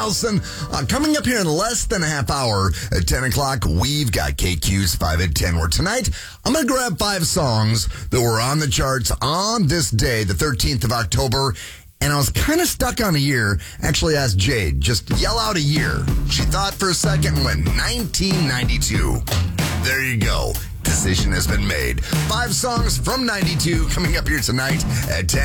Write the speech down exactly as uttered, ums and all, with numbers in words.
Nelson. Uh, coming up here in less than a half hour at ten o'clock, we've got K Q's five at ten, where tonight I'm going to grab five songs that were on the charts on this day, the thirteenth of October, and I was kind of stuck on a year. Actually asked Jade, just yell out a year. She thought for a second and went nineteen ninety-two. There you go. Decision has been made. Five songs from ninety-two coming up here tonight at ten.